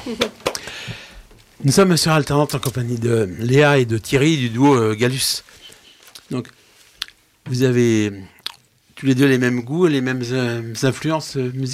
Nous sommes sur Alternante en compagnie de Léa et de Thierry du duo Gallus. Donc, vous avez tous les deux les mêmes goûts et les mêmes influences musicales ?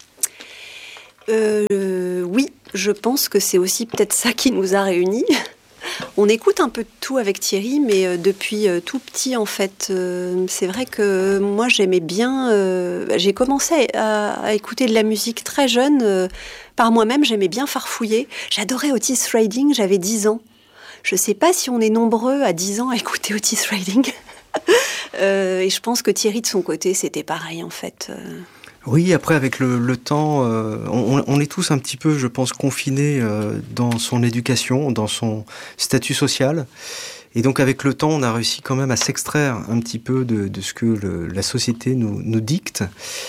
Oui, je pense que c'est aussi peut-être ça qui nous a réunis. On écoute un peu de tout avec Thierry, mais depuis tout petit, en fait. C'est vrai que moi, j'aimais bien... j'ai commencé à écouter de la musique très jeune. Par moi-même, j'aimais bien farfouiller. J'adorais Otis Redding, j'avais 10 ans. Je ne sais pas si on est nombreux à 10 ans à écouter Otis Redding. Et je pense que Thierry, de son côté, c'était pareil, en fait. Oui, après, avec le temps, on est tous un petit peu, je pense, confinés dans son éducation, dans son statut social. Et donc, avec le temps, on a réussi quand même à s'extraire un petit peu de ce que la société nous dicte.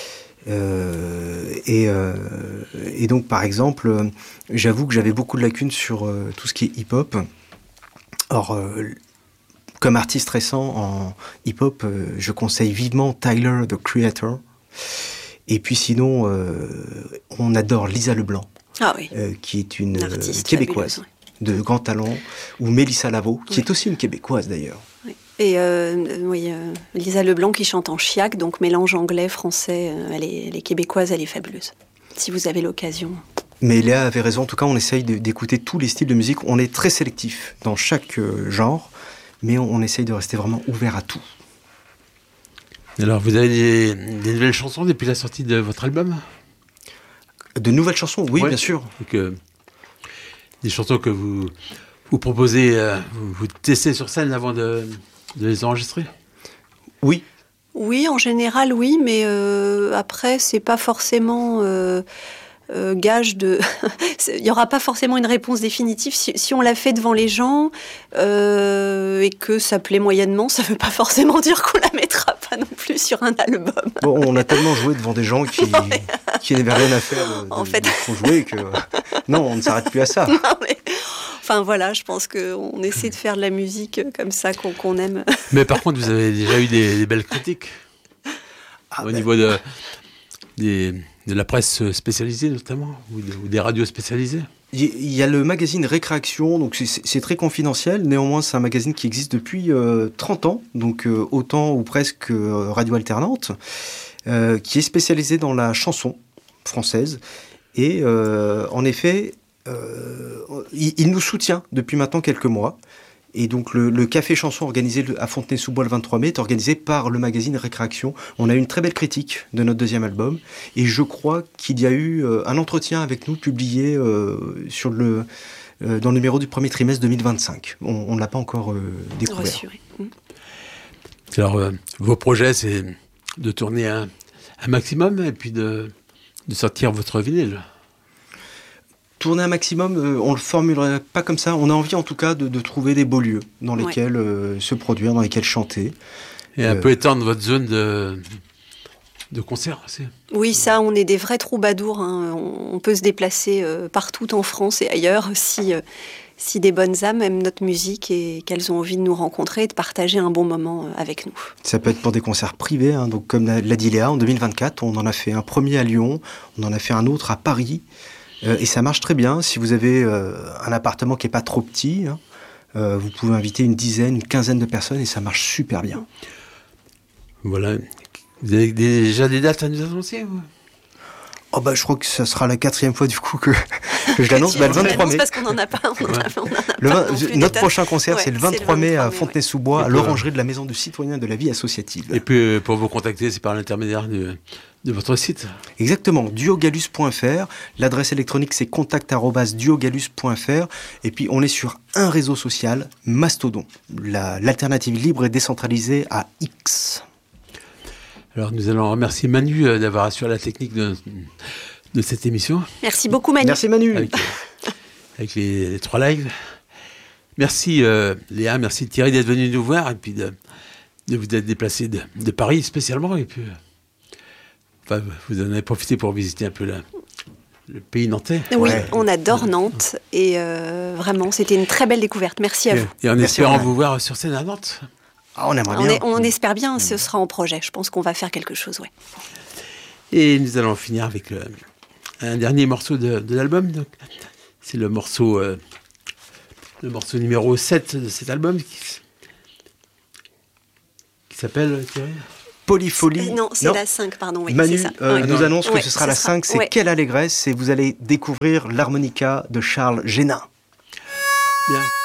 Et donc, par exemple, j'avoue que j'avais beaucoup de lacunes sur tout ce qui est hip-hop. Or, comme artiste récent en hip-hop, je conseille vivement Tyler, the Creator. Et puis sinon, on adore Lisa Leblanc, qui est une Québécoise de grand talent, ou Mélissa Lavo, qui est aussi une Québécoise d'ailleurs. Oui. Et Lisa Leblanc qui chante en chiac, donc mélange anglais-français, elle est québécoise, elle est fabuleuse, si vous avez l'occasion. Mais Léa avait raison, en tout cas on essaye d'écouter tous les styles de musique, on est très sélectif dans chaque genre, mais on essaye de rester vraiment ouvert à tout. Alors, vous avez des nouvelles chansons depuis la sortie de votre album ? De nouvelles chansons, oui, bien sûr. Donc, des chansons que vous proposez, vous testez sur scène avant de les enregistrer ? Oui. Oui, en général, oui, mais après, c'est pas forcément... gage de... Il n'y aura pas forcément une réponse définitive. Si on l'a fait devant les gens et que ça plaît moyennement, ça ne veut pas forcément dire qu'on la mettra pas non plus sur un album. Bon, on a tellement joué devant des gens qui n'avaient rien à faire de jouer que... Non, on ne s'arrête plus à ça. Non, mais... Enfin voilà, je pense qu'on essaie de faire de la musique comme ça qu'on aime. Mais par contre, vous avez déjà eu des belles critiques au niveau de la presse spécialisée notamment, ou des radios spécialisées. Il y a le magazine Récréation, donc c'est très confidentiel, néanmoins c'est un magazine qui existe depuis 30 ans, donc autant ou presque Radio Alternante, qui est spécialisé dans la chanson française, et en effet, il nous soutient depuis maintenant quelques mois. Et donc le café chanson organisé à Fontenay-sous-Bois le 23 mai est organisé par le magazine Récréation. On a eu une très belle critique de notre deuxième album. Et je crois qu'il y a eu un entretien avec nous publié dans le numéro du premier trimestre 2025. On ne l'a pas encore découvert. Rassuré. Alors, vos projets, c'est de tourner un maximum et puis de sortir votre vinyle. Tourner un maximum, on ne le formulerait pas comme ça. On a envie en tout cas de trouver des beaux lieux dans lesquels se produire, dans lesquels chanter. Et un peu étendre votre zone de concert aussi. Oui, ça, on est des vrais troubadours. Hein. On peut se déplacer partout en France et ailleurs si des bonnes âmes aiment notre musique et qu'elles ont envie de nous rencontrer et de partager un bon moment avec nous. Ça peut être pour des concerts privés, hein. Donc, comme l'a dit Léa, en 2024, on en a fait un premier à Lyon, on en a fait un autre à Paris. Et ça marche très bien. Si vous avez un appartement qui n'est pas trop petit, hein, vous pouvez inviter une quinzaine de personnes et ça marche super bien. Voilà. Vous avez déjà des dates à nous annoncer ou... Oh bah, je crois que ça sera la 4e fois du coup que je l'annonce. Le 23 mai. Parce qu'on n'en a pas. Notre prochain concert, c'est le 23 mai à Fontenay-sous-Bois, à l'Orangerie de la Maison du Citoyen de la Vie Associative. Et puis pour vous contacter, c'est par l'intermédiaire de votre site. Exactement, duogallus.fr. L'adresse électronique, c'est contact@duogallus.fr. Et puis on est sur un réseau social, Mastodon, l'alternative libre et décentralisée à X. Alors nous allons remercier Manu d'avoir assuré la technique de cette émission. Merci beaucoup Manu. Merci Manu. Avec les 3 lives. Merci Léa, merci Thierry d'être venu nous voir et puis de vous être déplacé de Paris spécialement. Et puis vous en avez profité pour visiter un peu le pays nantais. Oui, on adore Nantes et vraiment c'était une très belle découverte. Merci à vous. Et en espérant vous voir sur scène à Nantes. Ah, on aimerait bien. On espère bien, ce sera en projet. Je pense qu'on va faire quelque chose, Et nous allons finir avec un dernier morceau de l'album. Donc, c'est le morceau numéro 7 de cet album qui s'appelle Thierry Polyfolie. Non, c'est la 5, pardon. Oui, Manu c'est ça. nous annonce que Ouais, ce sera la 5, c'est ouais. Quelle allégresse, et vous allez découvrir l'harmonica de Charles Génin. Bien.